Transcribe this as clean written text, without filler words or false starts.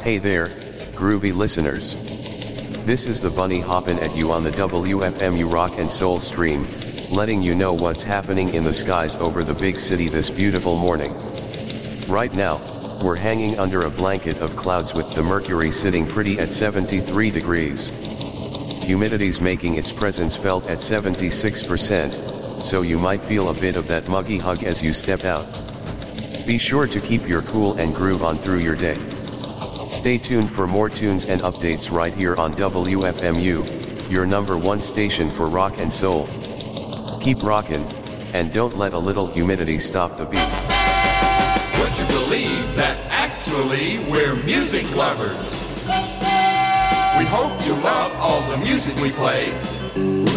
Hey there, groovy listeners. This is the Bunny hoppin' at you on the WFMU Rock and Soul stream, letting you know what's happening in the skies over the big city this beautiful morning. Right now, we're hanging under a blanket of clouds with the mercury sitting pretty at 73 degrees. Humidity's making its presence felt at 76%, so you might feel a bit of that muggy hug as you step out. Be sure to keep your cool and groove on through your day. Stay tuned for more tunes and updates right here on WFMU, your #1 station for rock and soul. Keep rockin', and don't let a little humidity stop the beat. Would you believe that actually we're music lovers? We hope you love all the music we play.